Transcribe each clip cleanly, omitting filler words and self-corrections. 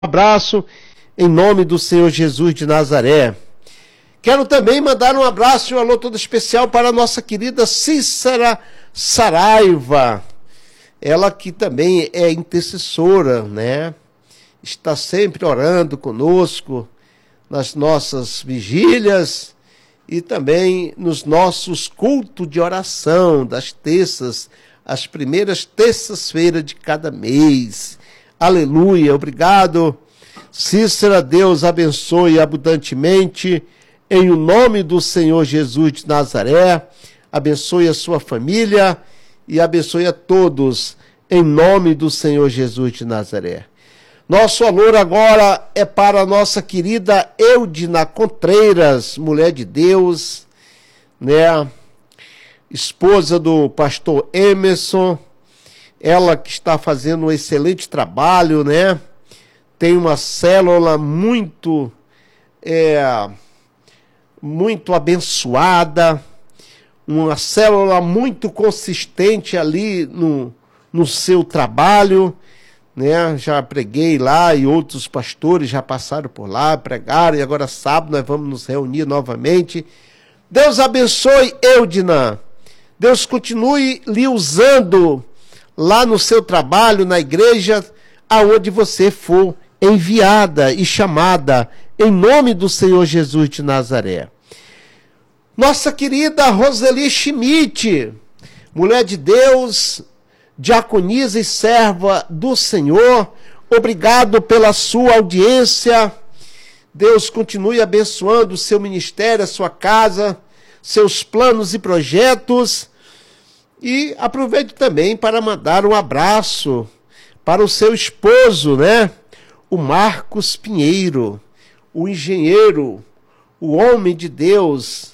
Abraço em nome do Senhor Jesus de Nazaré. Quero também mandar um abraço e um alô todo especial para a nossa querida Cícera Saraiva. Ela que também é intercessora, né? Está sempre orando conosco nas nossas vigílias e também nos nossos cultos de oração das terças, as primeiras terças-feiras de cada mês. Aleluia, obrigado. Cícera, Deus abençoe abundantemente, em o nome do Senhor Jesus de Nazaré. Abençoe a sua família e abençoe a todos, em nome do Senhor Jesus de Nazaré. Nosso alô agora é para a nossa querida Eudina Contreiras, mulher de Deus, né? Esposa do pastor Emerson. Ela que está fazendo um excelente trabalho, né? Tem uma célula muito abençoada, uma célula muito consistente ali no seu trabalho, né? Já preguei lá e outros pastores já passaram por lá, pregaram, e agora sábado nós vamos nos reunir novamente. Deus abençoe, Eudina. Deus continue lhe usando lá no seu trabalho, na igreja, aonde você for enviada e chamada, em nome do Senhor Jesus de Nazaré. Nossa querida Roseli Schmidt, mulher de Deus, diaconisa e serva do Senhor, obrigado pela sua audiência. Deus continue abençoando o seu ministério, a sua casa, seus planos e projetos. E aproveito também para mandar um abraço para o seu esposo, né? O Marcos Pinheiro, o engenheiro, o homem de Deus.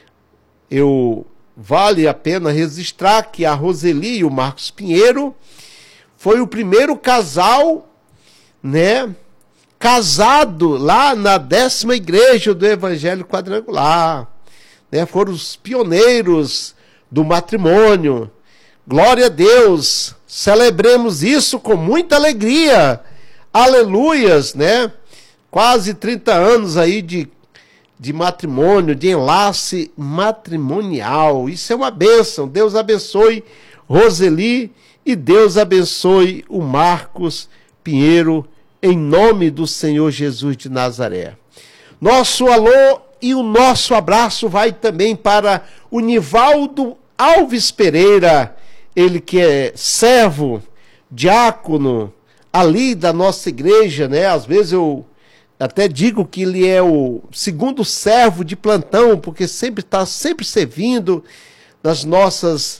Vale a pena registrar que a Roseli e o Marcos Pinheiro foi o primeiro casal, né? Casado lá na 10ª igreja do Evangelho Quadrangular, né? Foram os pioneiros do matrimônio. Glória a Deus, celebremos isso com muita alegria, aleluias, né? Quase 30 anos aí de matrimônio, de enlace matrimonial, isso é uma bênção. Deus abençoe Roseli e Deus abençoe o Marcos Pinheiro, em nome do Senhor Jesus de Nazaré. Nosso alô e o nosso abraço vai também para o Nivaldo Alves Pereira, ele que é servo, diácono, ali da nossa igreja, né? Às vezes eu até digo que ele é o segundo servo de plantão, porque está sempre servindo nas nossas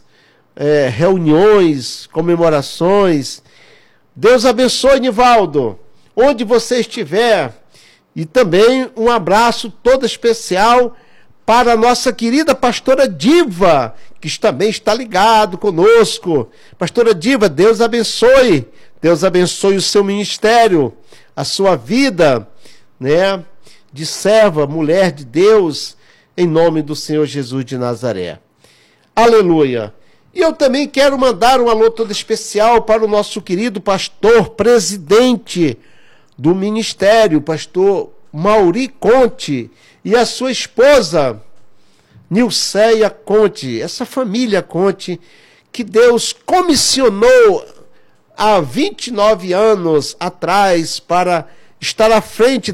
reuniões, comemorações. Deus abençoe, Nivaldo, onde você estiver. E também um abraço todo especial para a nossa querida pastora Diva, que também está ligado conosco. Pastora Diva, Deus abençoe o seu ministério, a sua vida, né, de serva, mulher de Deus, em nome do Senhor Jesus de Nazaré. Aleluia. E eu também quero mandar um alô todo especial para o nosso querido pastor presidente do ministério, pastor Mauri Conte, e a sua esposa, Nilceia Conte, essa família Conte, que Deus comissionou há 29 anos atrás para estar à frente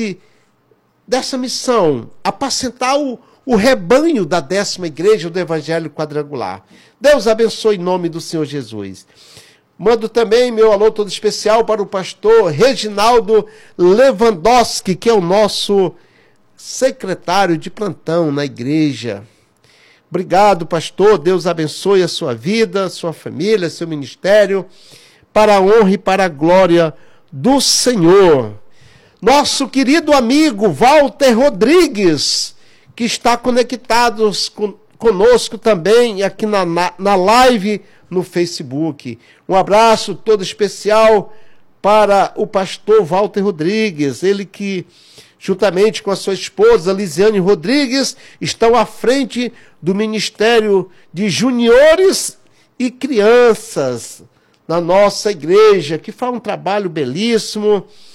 dessa missão, apacentar o rebanho da 10ª igreja do Evangelho Quadrangular. Deus abençoe em nome do Senhor Jesus. Mando também meu alô todo especial para o pastor Reginaldo Lewandowski, que é o nosso secretário de plantão na igreja. Obrigado, pastor. Deus abençoe a sua vida, a sua família, seu ministério, para a honra e para a glória do Senhor. Nosso querido amigo Walter Rodrigues, que está conectado conosco também aqui na live no Facebook. Um abraço todo especial para o pastor Walter Rodrigues, ele que, juntamente com a sua esposa Lisiane Rodrigues, estão à frente do Ministério de Juniores e Crianças na nossa igreja, que faz um trabalho belíssimo.